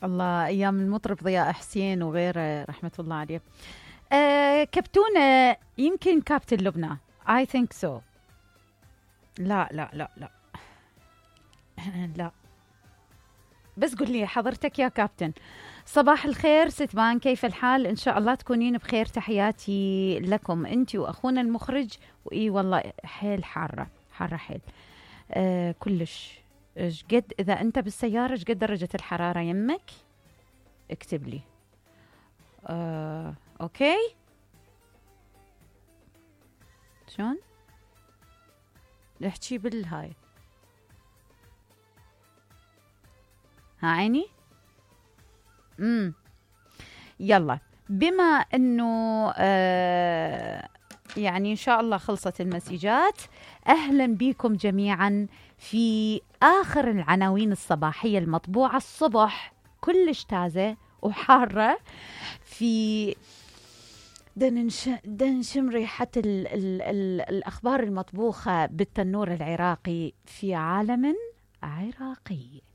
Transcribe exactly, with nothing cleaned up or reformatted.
الله، أيام المطرب ضياء حسين وغيره رحمة الله عليه. آه كابتونة، يمكن كابتن لبنى. I think so. لا لا لا لا لا، بس قل لي حضرتك يا كابتن. صباح الخير ستبان، كيف الحال؟ إن شاء الله تكونين بخير. تحياتي لكم أنت وأخونا المخرج. وإي والله حيل حارة حارة حيل. آه كلش. ايش قد إذا أنت بالسيارة ايش قد درجة الحرارة يمك؟ اكتب لي. آه، أوكي. شون؟ احكي بالهاي. ها عيني. امم يلا، بما انه آه يعني ان شاء الله خلصت المسجات، اهلا بكم جميعا في اخر العناوين الصباحيه المطبوعه الصبح، كلش تازه وحاره. في دنش دنشم ريحه ال ال ال الاخبار المطبوخه بالتنور العراقي في عالم عراقي.